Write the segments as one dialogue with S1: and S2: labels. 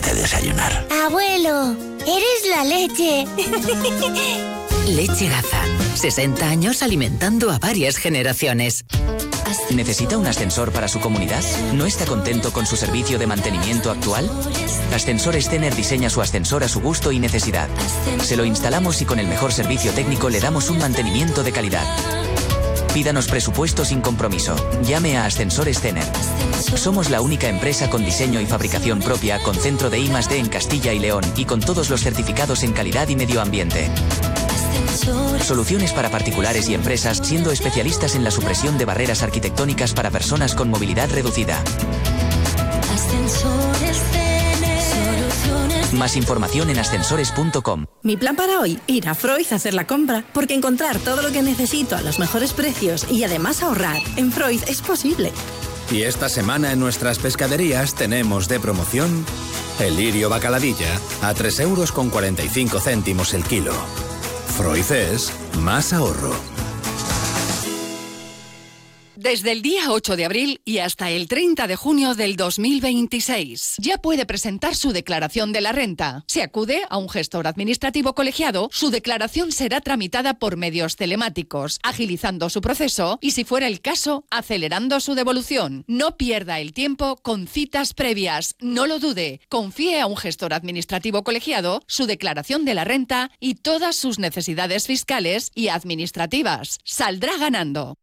S1: de desayunar.
S2: Abuelo, eres la leche.
S3: Leche Gaza. 60 años alimentando a varias generaciones.
S4: ¿Necesita un ascensor para su comunidad? ¿No está contento con su servicio de mantenimiento actual? Ascensores Stener diseña su ascensor a su gusto y necesidad. Se lo instalamos y con el mejor servicio técnico le damos un mantenimiento de calidad. Pídanos presupuesto sin compromiso. Llame a Ascensores Stener. Somos la única empresa con diseño y fabricación propia, con centro de I+D en Castilla y León y con todos los certificados en calidad y medio ambiente. Soluciones para particulares y empresas, siendo especialistas en la supresión de barreras arquitectónicas para personas con movilidad reducida. Más información en ascensores.com.
S5: Mi plan para hoy, ir a Freud a hacer la compra, porque encontrar todo lo que necesito a los mejores precios y además ahorrar en Freud es posible.
S6: Y esta semana en nuestras pescaderías tenemos de promoción el lirio bacaladilla a 3,45 € el kilo. Freud es más ahorro.
S7: Desde el día 8 de abril y hasta el 30 de junio del 2026. Ya puede presentar su declaración de la renta. Si acude a un gestor administrativo colegiado, su declaración será tramitada por medios telemáticos, agilizando su proceso y, si fuera el caso, acelerando su devolución. No pierda el tiempo con citas previas. No lo dude. Confíe a un gestor administrativo colegiado su declaración de la renta y todas sus necesidades fiscales y administrativas. Saldrá ganando.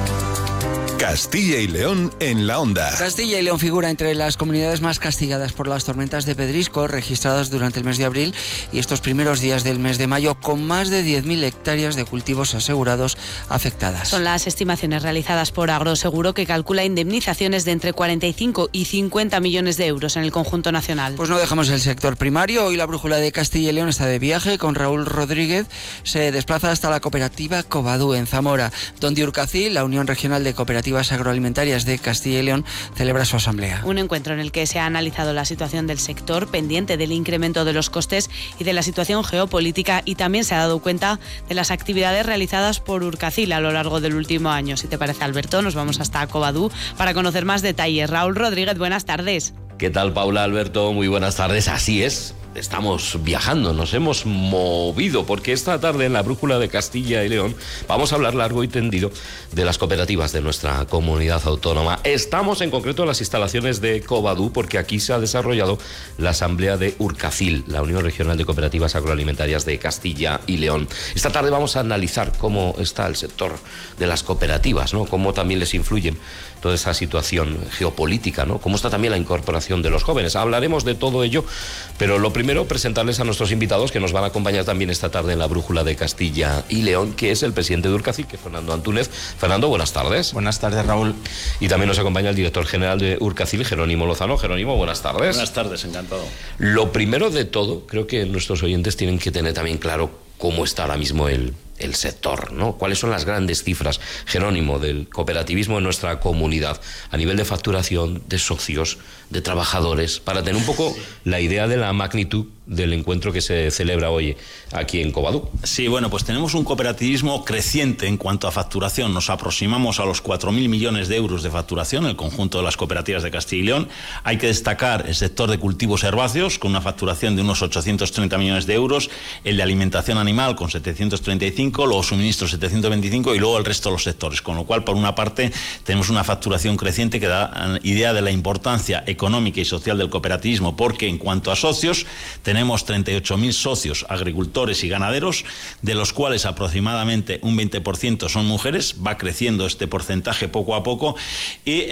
S8: Castilla y León en la onda.
S9: Castilla y León figura entre las comunidades más castigadas por las tormentas de pedrisco registradas durante el mes de abril y estos primeros días del mes de mayo, con más de 10.000 hectáreas de cultivos asegurados afectadas.
S10: Son las estimaciones realizadas por Agroseguro, que calcula indemnizaciones de entre 45 y 50 millones de euros en el conjunto nacional.
S9: Pues no dejamos el sector primario. Hoy la brújula de Castilla y León está de viaje con Raúl Rodríguez. Se desplaza hasta la cooperativa Covadú en Zamora, donde Urcacil, la Unión Regional de Cooperativas Agroalimentarias de Castilla y León, celebra su asamblea.
S10: Un encuentro en el que se ha analizado la situación del sector, pendiente del incremento de los costes y de la situación geopolítica, y también se ha dado cuenta de las actividades realizadas por Urcacil a lo largo del último año. Si te parece, Alberto, nos vamos hasta Covadú para conocer más detalles. Raúl Rodríguez, buenas tardes.
S11: ¿Qué tal, Paula, Alberto? Muy buenas tardes. Así es. Estamos viajando, nos hemos movido, porque esta tarde en la brújula de Castilla y León vamos a hablar largo y tendido de las cooperativas de nuestra comunidad autónoma. Estamos en concreto en las instalaciones de Covadú, porque aquí se ha desarrollado la asamblea de Urcacil, la Unión Regional de Cooperativas Agroalimentarias de Castilla y León. Esta tarde vamos a analizar cómo está el sector de las cooperativas, ¿no? Cómo también les influyen toda esa situación geopolítica, ¿no? Cómo está también la incorporación de los jóvenes. Hablaremos de todo ello, pero lo primero, presentarles a nuestros invitados que nos van a acompañar también esta tarde en la brújula de Castilla y León, que es el presidente de Urcacil, que es Fernando Antúnez. Fernando, buenas tardes.
S12: Buenas tardes, Raúl.
S11: Y también nos acompaña el director general de Urcacil, Jerónimo Lozano. Jerónimo, buenas tardes.
S12: Buenas tardes, encantado.
S11: Lo primero de todo, creo que nuestros oyentes tienen que tener también claro cómo está ahora mismo el sector, ¿no? ¿Cuáles son las grandes cifras, Jerónimo, del cooperativismo en nuestra comunidad a nivel de facturación, de socios, de trabajadores, para tener un poco la idea de la magnitud del encuentro que se celebra hoy aquí en Covadú?
S12: Sí, bueno, pues tenemos un cooperativismo creciente en cuanto a facturación. Nos aproximamos a los 4.000 millones de euros de facturación, el conjunto de las cooperativas de Castilla y León. Hay que destacar el sector de cultivos herbáceos, con una facturación de unos 830 millones de euros, el de alimentación animal con 735, los suministros 725 y luego el resto de los sectores. Con lo cual, por una parte, tenemos una facturación creciente que da idea de la importancia económica y social del cooperativismo, porque en cuanto a socios, tenemos 38.000 socios agricultores y ganaderos, de los cuales aproximadamente un 20% son mujeres. Va creciendo este porcentaje poco a poco, y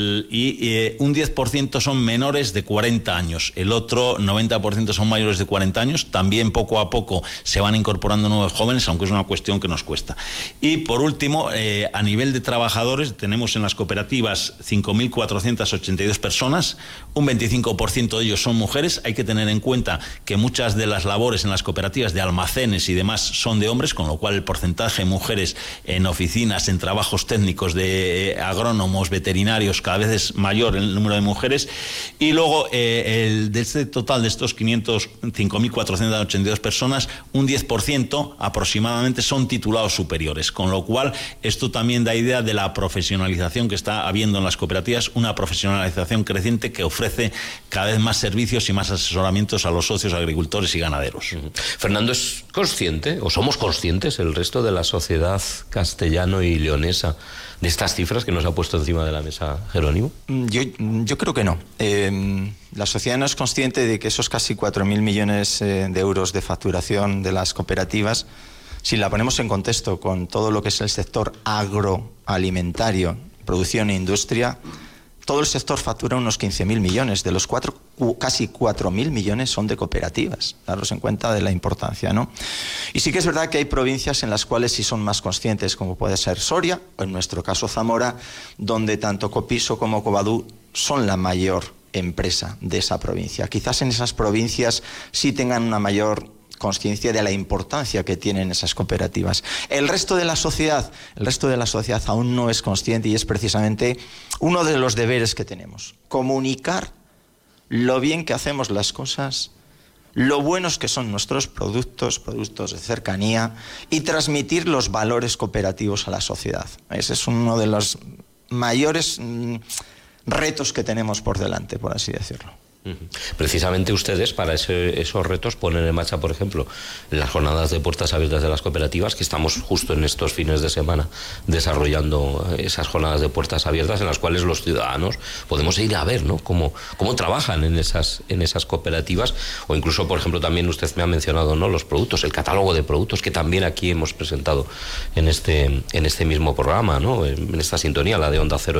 S12: un 10% son menores de 40 años. El otro 90% son mayores de 40 años. También poco a poco se van incorporando nuevos jóvenes, aunque es una cuestión que nos cuesta. Y por último, a nivel de trabajadores, tenemos en las cooperativas 5.482 personas, un 25% de ellos son mujeres. Hay que tener en cuenta que muchas de las labores en las cooperativas de almacenes y demás son de hombres, con lo cual el porcentaje de mujeres en oficinas, en trabajos técnicos de agrónomos, veterinarios, cada vez es mayor el número de mujeres. Y luego, de este total de estos 5.482 personas, un 10% aproximadamente solamente son titulados superiores, con lo cual esto también da idea de la profesionalización que está habiendo en las cooperativas, una profesionalización creciente que ofrece cada vez más servicios y más asesoramientos a los socios agricultores y ganaderos.
S11: Fernando, ¿es consciente o somos conscientes el resto de la sociedad castellano y leonesa de estas cifras que nos ha puesto encima de la mesa Jerónimo?
S1: Yo creo que no. La sociedad no es consciente de que esos casi 4.000 millones de euros de facturación de las cooperativas, si la ponemos en contexto con todo lo que es el sector agroalimentario, producción e industria, todo el sector factura unos 15.000 millones, de los casi 4.000 millones son de cooperativas. Daros en cuenta de la importancia, ¿no? Y sí que es verdad que hay provincias en las cuales sí son más conscientes, como puede ser Soria, o en nuestro caso Zamora, donde tanto Copiso como Covadú son la mayor empresa de esa provincia. Quizás en esas provincias sí tengan una mayor conciencia de la importancia que tienen esas cooperativas. El resto de la sociedad aún no es consciente, y es precisamente uno de los deberes que tenemos: comunicar lo bien que hacemos las cosas, lo buenos que son nuestros productos de cercanía, y transmitir los valores cooperativos a la sociedad. Ese es uno de los mayores retos que tenemos por delante, por así decirlo.
S11: Precisamente ustedes para esos retos ponen en marcha, por ejemplo, las jornadas de puertas abiertas de las cooperativas, que estamos justo en estos fines de semana desarrollando esas jornadas de puertas abiertas en las cuales los ciudadanos podemos ir a ver, ¿no?, cómo trabajan en esas cooperativas, o incluso, por ejemplo, también usted me ha mencionado, ¿no?, los productos, el catálogo de productos que también aquí hemos presentado en este mismo programa, ¿no?, en esta sintonía, la de Onda Cero